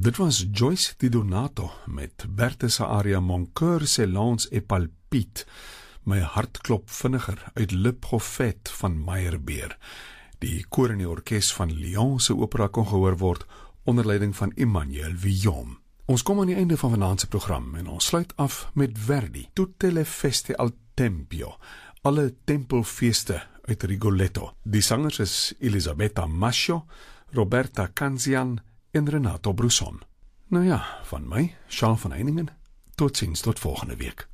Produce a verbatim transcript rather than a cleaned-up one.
Dit was Joyce Di Donato met Berthe se aria Mon cœur s'élance et palpite, my hart klop vinniger uit Le Prophète van Meyerbeer. Die koor en die orkes van Lyon se opera kon gehoor word onder leiding van Emmanuel Villaume. Ons kom aan die einde van vanaand se program en ons sluit af met Verdi, Tutte le feste al tempio, alle tempelfeeste uit Rigoletto. Die sangers is Elisabetta Mascio, Roberta Canzian en Renato Brusson. Nou ja, van my, Charles van Heiningen, tot ziens tot volgende week.